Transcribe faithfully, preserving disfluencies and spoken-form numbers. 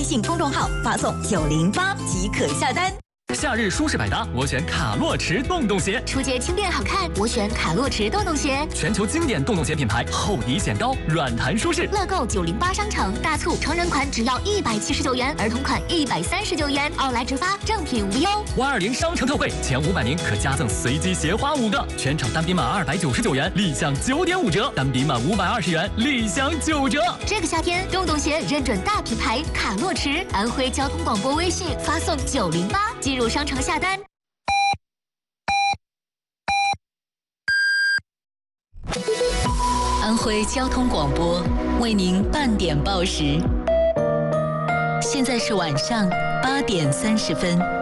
信公众号发送九零八即可下单。 夏日舒适百搭，我选卡洛驰洞洞鞋。 出街轻便好看，我选卡洛驰洞洞鞋。 全球经典洞洞鞋品牌，厚底显高，软弹舒适。 乐购九零八商城大促，成人款只要一百七十九元，儿童款一百三十九元，奥莱直发，正品无忧。 五二零商城特惠，前五百名可加赠随机鞋花五个，全场单品满二百九十九元，立享九点五折；单品满五百二十元，立享九折。 这个夏天，洞洞鞋认准大品牌卡洛驰，安徽交通广播微信发送九零八，进入商城下单。 安徽交通广播为您半点报时，现在是晚上八点三十分。